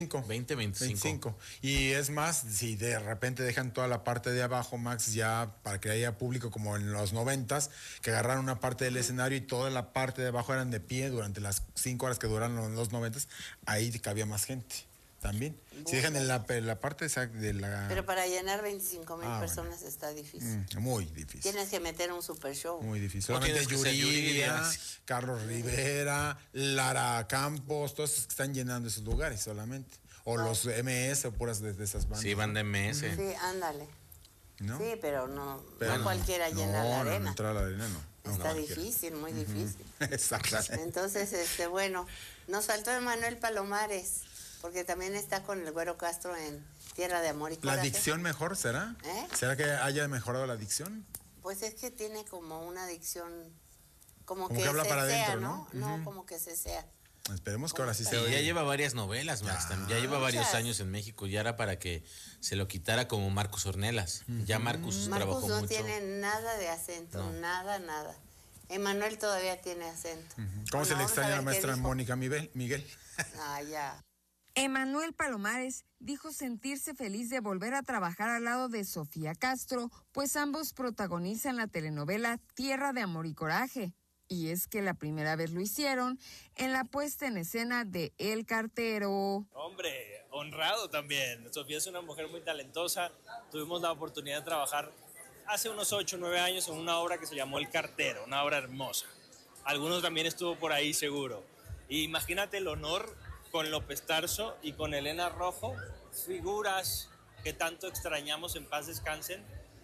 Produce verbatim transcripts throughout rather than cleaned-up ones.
veinte, veinticinco. veinticinco. Y es más, si de repente dejan toda la parte de abajo, Max, ya para que haya público como en los noventas, que agarraron una parte del escenario y toda la parte de abajo eran de pie durante las cinco horas que duraron los, los noventas, ahí cabía más gente. También. Bueno. Si dejan en la, la parte de la... Pero para llenar veinticinco mil ah, personas bueno. Está difícil. Mm, muy difícil. Tienes que meter un super show. Muy difícil. Solamente Yuridia, Carlos Rivera, Lara Campos, todos que están llenando esos lugares solamente. O no. Los M S o puras de, de esas bandas. Sí, van de M S. Sí, ándale. ¿No? Sí, pero no, pero no cualquiera no, llena no, la arena. No, entrar a la arena no. Está no, difícil, muy uh-huh. difícil. Exactamente. Entonces, este, bueno, nos faltó Emanuel Palomares, porque también está con el Güero Castro en Tierra de Amor y Coraje. ¿La adicción mejor será? ¿Eh? ¿Será que haya mejorado la adicción? Pues es que tiene como una adicción, como, como que, que habla se para sea, adentro, ¿no? ¿no? No, Uh-huh. como que se sea. Esperemos que ahora sí sí, se ya lleva varias novelas, Max. Ya, ya lleva varios años en México. Ya era para que se lo quitara como Marcos Ornelas. Uh-huh. Ya Marcos Marcos trabajó no mucho. tiene nada de acento, no. nada, nada. Emanuel todavía tiene acento. Uh-huh. ¿Cómo bueno, se le extraña a la maestra Mónica Miguel? Miguel? Ah, ya. Emanuel Palomares dijo sentirse feliz de volver a trabajar al lado de Sofía Castro, pues ambos protagonizan la telenovela Tierra de Amor y Coraje. Y es que la primera vez lo hicieron en la puesta en escena de El Cartero. Hombre, honrado también. Sofía es una mujer muy talentosa. Tuvimos la oportunidad de trabajar hace unos ocho o nueve años en una obra que se llamó El Cartero, una obra hermosa. Algunos también estuvo por ahí seguro. Y imagínate el honor con López Tarso y con Elena Rojo, figuras que tanto extrañamos, en paz descansen.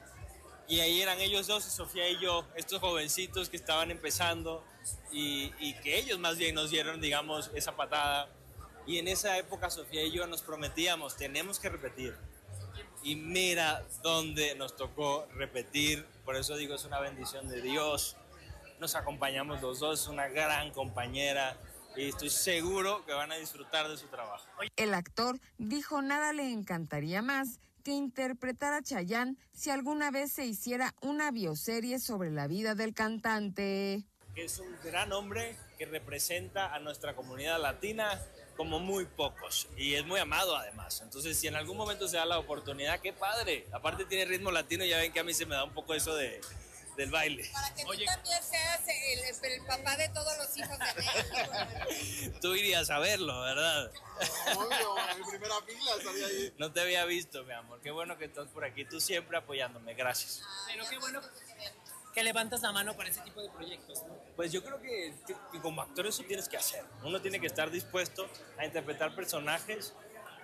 Y ahí eran ellos dos, Sofía y yo, estos jovencitos que estaban empezando y, y que ellos más bien nos dieron, digamos, esa patada. Y en esa época Sofía y yo nos prometíamos, tenemos que repetir. Y mira dónde nos tocó repetir, por eso digo, es una bendición de Dios. Nos acompañamos los dos, es una gran compañera y estoy seguro que van a disfrutar de su trabajo. El actor dijo nada le encantaría más que interpretar a Chayanne si alguna vez se hiciera una bioserie sobre la vida del cantante. Es un gran hombre que representa a nuestra comunidad latina como muy pocos y es muy amado además. Entonces, si en algún momento se da la oportunidad, qué padre. Aparte tiene ritmo latino, ya ven que a mí se me da un poco eso de, del baile. Para que Oye, tú también seas el, el papá de todos los hijos de México. Tú irías a verlo, ¿verdad? Obvio, en primera fila estaría ahí. No te había visto, mi amor. Qué bueno que estás por aquí. Tú siempre apoyándome. Gracias. Pero qué bueno que levantas la mano para ese tipo de proyectos, ¿no? Pues yo creo que, que, que como actor eso tienes que hacer. Uno tiene que estar dispuesto a interpretar personajes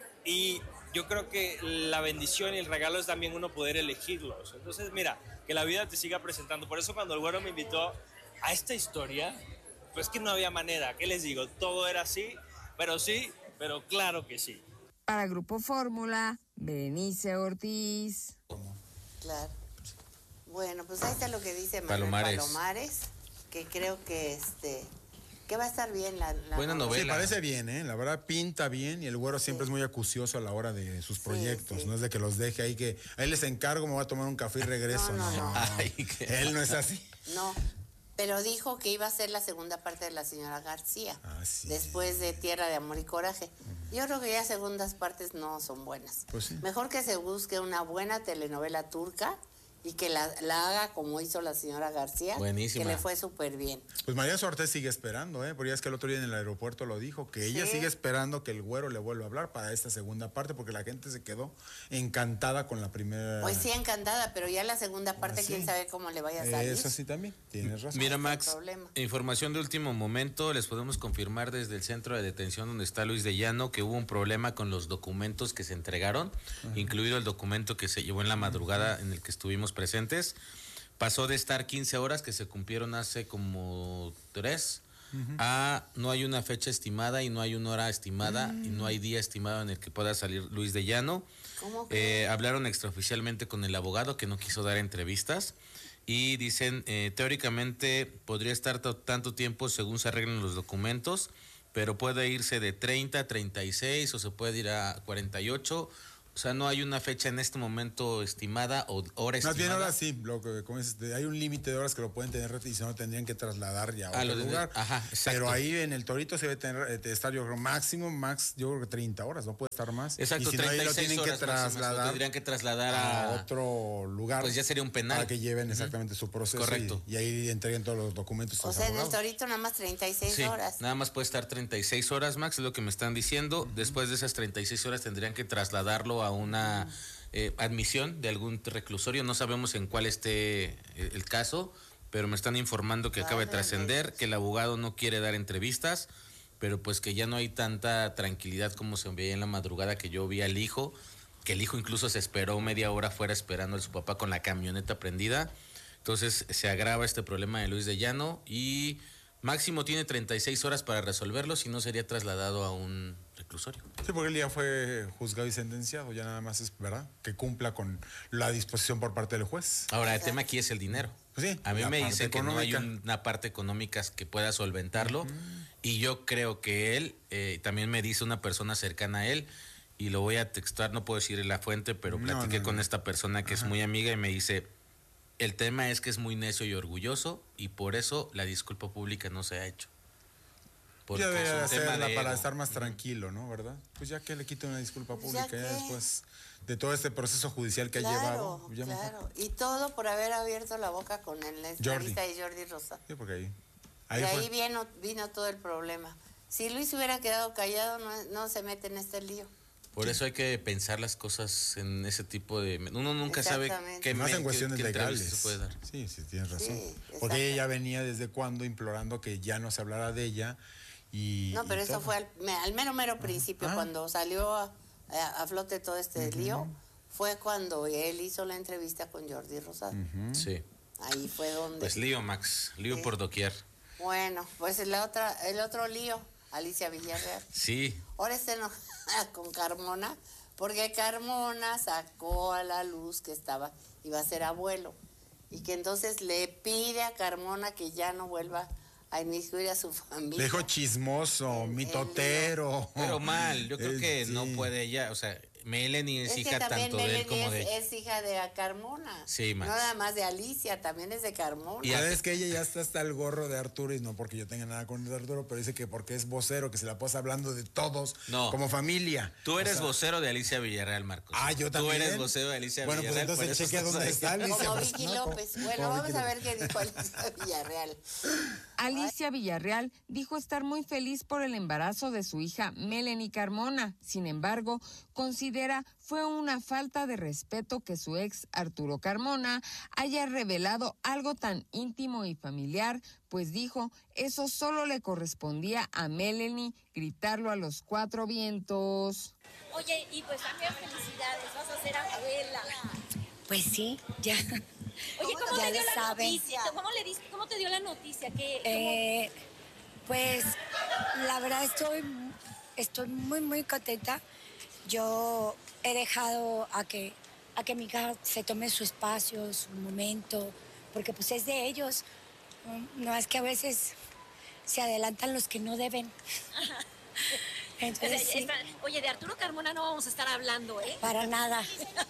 y yo creo que la bendición y el regalo es también uno poder elegirlos. Entonces, mira, que la vida te siga presentando. Por eso cuando el Güero me invitó a esta historia, pues que no había manera. ¿Qué les digo? Todo era así, pero sí, pero claro que sí. Para Grupo Fórmula, Berenice Ortiz. Claro. Bueno, pues ahí está lo que dice Manuel Palomares. Palomares, que creo que este que va a estar bien la, la buena novela. Sí, parece bien, ¿eh? La verdad pinta bien y el Güero siempre sí. es muy acucioso a la hora de sus proyectos, sí, sí. No es de que los deje ahí que ahí les encargo, me voy a tomar un café y regreso. No, no, no. no. Ay, él no es así. No, pero dijo que iba a ser la segunda parte de La Señora García, ah, sí. después de Tierra de Amor y Coraje. Uh-huh. Yo creo que ya segundas partes no son buenas. Pues sí. Mejor que se busque una buena telenovela turca y que la, la haga como hizo la señora García. Buenísima. Que le fue súper bien. Pues María Sortés sigue esperando, ¿eh? Porque ya es que el otro día en el aeropuerto lo dijo, que ella sí. sigue esperando que el Güero le vuelva a hablar para esta segunda parte, porque la gente se quedó encantada con la primera. Pues sí, encantada, pero ya la segunda parte, ah, sí. quién sabe cómo le vaya a salir. Eso sí también, tienes razón. Mira, Max, información de último momento, les podemos confirmar desde el centro de detención donde está Luis de Llano que hubo un problema con los documentos que se entregaron, uh-huh. incluido el documento que se llevó en la madrugada uh-huh. en el que estuvimos presentes. Pasó de estar quince horas que se cumplieron hace como tres uh-huh. a no hay una fecha estimada y no hay una hora estimada uh-huh. y no hay día estimado en el que pueda salir Luis de Llano. ¿Cómo que? Eh, hablaron extraoficialmente con el abogado que no quiso dar entrevistas y dicen eh, teóricamente podría estar t- tanto tiempo según se arreglen los documentos, pero puede irse de treinta a treinta y seis o se puede ir a cuarenta y ocho O sea, no hay una fecha en este momento estimada o hora estimada. Más bien ahora sí, lo que como dices, hay un límite de horas que lo pueden tener y si no tendrían que trasladar ya a Ah, otro lo de- lugar. ajá, exacto. Pero ahí en el Torito se debe tener, eh, estar yo creo máximo, max, yo creo que treinta horas, no puede estar más. Exacto, y si no, ahí treinta y lo seis tienen que horas máximas, lo trasladar tendrían que trasladar a, a otro lugar. Pues ya sería un penal. Para que lleven exactamente su proceso. Correcto. Y, y ahí entreguen todos los documentos. a O los sea, en el abogados. Torito nada más treinta y seis Sí, horas. nada más puede estar treinta y seis horas, Max, es lo que me están diciendo. Después de esas treinta y seis horas tendrían que trasladarlo a una eh, admisión de algún reclusorio. No sabemos en cuál esté eh, el caso, pero me están informando que acaba de Válgame trascender, Dios. que el abogado no quiere dar entrevistas, pero pues que ya no hay tanta tranquilidad como se veía en la madrugada que yo vi al hijo, que el hijo incluso se esperó media hora fuera esperando a su papá con la camioneta prendida. Entonces se agrava este problema de Luis de Llano y máximo tiene treinta y seis horas para resolverlo, si no sería trasladado a un reclusorio. Sí, porque él ya fue juzgado y sentenciado, ya nada más es, ¿verdad? Que cumpla con la disposición por parte del juez. Ahora, el tema aquí es el dinero. Pues sí, A mí la me parte dicen que no hay económica. una parte económica que pueda solventarlo y yo creo que él, eh, también me dice una persona cercana a él, y lo voy a textar, no puedo decir la fuente, pero No, platiqué no, con no. esta persona que es muy amiga y me dice, el tema es que es muy necio y orgulloso y por eso la disculpa pública no se ha hecho. Porque Ya es debería un tema hacerla de para ego. estar más tranquilo, ¿no? ¿Verdad? Pues ya que le quita una disculpa Pues pública, ya ya, que- después de todo este proceso judicial que ha Claro, llevado. pues ya mejor. claro. Y todo por haber abierto la boca con el entrevista de Jordi Rosado. Sí, porque ahí. Ahí y fue. ahí vino, vino todo el problema. Si Luis hubiera quedado callado, no, no se mete en este lío. Por eso hay que pensar las cosas en ese tipo de... Uno nunca sabe Exactamente. qué, Más me- en cuestiones qué- qué entrevista legales. se puede dar. Sí, sí, tienes razón. Sí, porque ella exacto. ya venía desde cuando implorando que ya no se hablara de ella. Y, No, pero y eso todo. fue al, me- al mero, mero principio, Ah. cuando salió a, a- a flote todo este lío, fue cuando él hizo la entrevista con Jordi Rosado. Sí. Ahí fue donde... Pues lío, Max, lío Sí. por doquier. Bueno, pues la otra, el otro lío, Alicia Villarreal. Sí, Ahora está enojada con Carmona, porque Carmona sacó a la luz que estaba, iba a ser abuelo, y que entonces le pide a Carmona que ya no vuelva a inmiscuir a su familia. Le dijo chismoso, El- el mitotero. pero mal, yo creo Eh, que sí. no puede ella, o sea, Melanie es, Es que hija también tanto de él Melanie como de es, ella. es hija de Carmona. Sí, Max. No nada más de Alicia, también es de Carmona. Y Sabes que ella ya está hasta el gorro de Arturo, y no porque yo tenga nada con Arturo, pero dice que porque es vocero, que se la pasa hablando de todos No. como familia. Tú eres O sea, vocero de Alicia Villarreal, Marcos. Ah, yo Tú también. eres vocero de Alicia Bueno, pues Villarreal. entonces por eso chequea estás dónde ahí. está Alicia. Como pues, Vicky no, López. como- Bueno, como vamos Vicky a ver López. qué dijo Alicia Villarreal. Alicia Villarreal dijo estar muy feliz por el embarazo de su hija Melanie Carmona. Sin embargo, considera fue una falta de respeto que su ex Arturo Carmona haya revelado algo tan íntimo y familiar, pues dijo eso solo le correspondía a Melanie gritarlo a los cuatro vientos. Oye, y pues también felicidades, vas a ser abuela. Pues sí, ya. Oye, ¿cómo Ya te dio lo la saben. noticia? ¿Cómo le diste, cómo te dio la noticia? ¿Qué, Eh, pues la verdad estoy, estoy muy, muy contenta. Yo he dejado a que, a que mi hija se tome su espacio, su momento, porque pues es de ellos. No es que a veces se adelantan los que no deben. Entonces, sí, Esta- oye, de Arturo Carmona no vamos a estar hablando, ¿eh? para nada.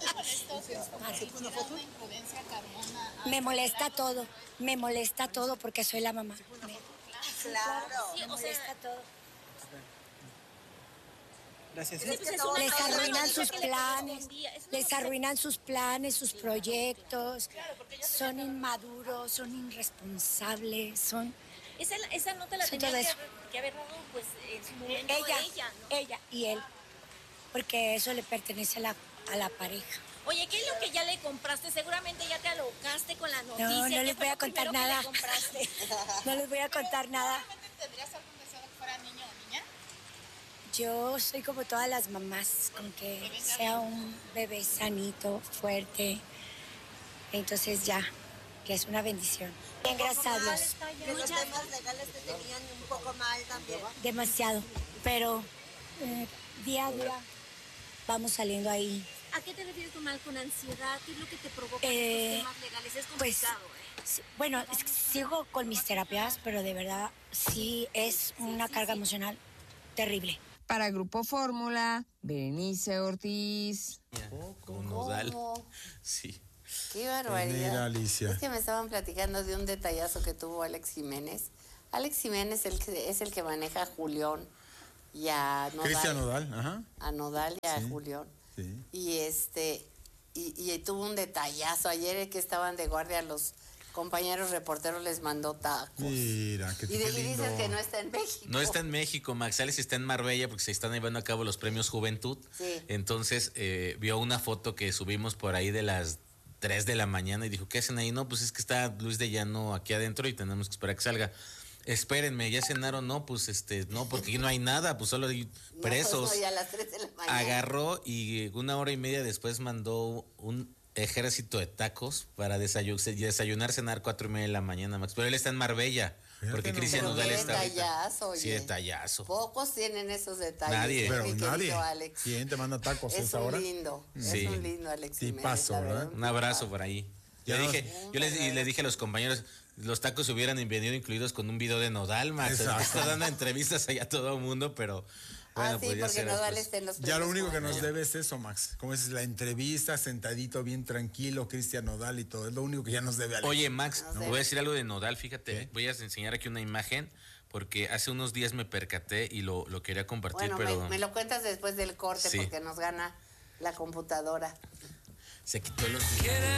Me molesta todo, me molesta todo porque soy la mamá. Claro. Sí, Me o sea, molesta todo. Gracias. sí, pues es una Les cosa, arruinan una sus noticia que le planes, correspondía. Es una les noticia- arruinan sus planes, sus proyectos. Son inmaduros, son irresponsables, son Esa, esa nota la Sí, tenía todo que, eso. haber- que haber dado, pues, en su momento ella, ella, ¿no? ella y él, porque eso le pertenece a la, a la pareja. Oye, ¿qué es lo que ya le compraste? Seguramente ya te alocaste con la noticia. No, no ¿Qué les fue voy a lo contar primero que le nada. compraste? No les voy a contar nada. ¿Tendrías algún deseo de que fuera niño o niña? Yo soy como todas las mamás, con que sea un bebé sanito, fuerte. Entonces ya, que es una bendición. Bien, gracias a Dios. Que los temas legales te tenían un poco mal también. Demasiado, pero eh, día a día vamos saliendo ahí. ¿A qué te refieres con mal, con ansiedad? ¿Qué es lo que te provoca Eh, estos temas legales? Es pues, complicado, ¿eh? Sí, bueno, es que sigo con mis terapias, pero de verdad sí es una carga emocional terrible. Para Grupo Fórmula, Berenice Ortiz. Con Nodal. ¿Cómo? Sí. Qué barbaridad. Mira, Alicia. Es que me estaban platicando de un detallazo que tuvo Alex Jiménez. Alex Jiménez el que, es el que maneja a Julián y a Nodal. Cristian Nodal, ajá. A Nodal y a Sí. Julián. Sí. Y este y, y tuvo un detallazo. Ayer que estaban de guardia los compañeros reporteros les mandó tacos. Mira, qué, Y, qué de- y lindo. dices que no está en México. No está en México, Max. Alex está en Marbella porque se están llevando a cabo los premios Juventud. Sí. Entonces eh, vio una foto que subimos por ahí de las tres de la mañana y dijo, ¿qué hacen ahí? No, pues es que está Luis de Llano aquí adentro y tenemos que esperar que salga. Espérenme, ¿ya cenaron? No, pues este, no, porque aquí no hay nada, pues solo hay No, presos. pues no, y a las tres de la mañana. Agarró y una hora y media después mandó un ejército de tacos para desayunar, desayunar cenar cuatro y media de la mañana, Max. Pero él está en Marbella, Fíjate porque nomás. Cristian Pero Nodal qué está ahorita. detallazo, Sí, oye. detallazo. Pocos tienen esos detalles. Nadie. mi Pero querido nadie. Alex. ¿Quién te manda tacos a Es esa un hora? lindo, Sí. es un lindo Alex Sí, Jiménez, paso, la ¿verdad? Un abrazo por ahí. Ya Le nos- dije, yo les, y le dije a los compañeros, los tacos hubieran venido incluidos con un video de Nodal, Max. Exacto. Está dando entrevistas allá a todo el mundo, pero bueno, ah, sí, pues ya porque será Nodal después. está en los Ya lo premios único que nos Juventud. debe es eso, Max. Como es la entrevista, sentadito, bien tranquilo, Cristian Nodal y todo. Es lo único que ya nos debe Alex. Oye, Max, No sé. voy a decir algo de Nodal, fíjate, ¿Qué? voy a enseñar aquí una imagen porque hace unos días me percaté y lo, lo quería compartir, Bueno, pero me, me lo cuentas después del corte Sí. porque nos gana la computadora. se quitó los...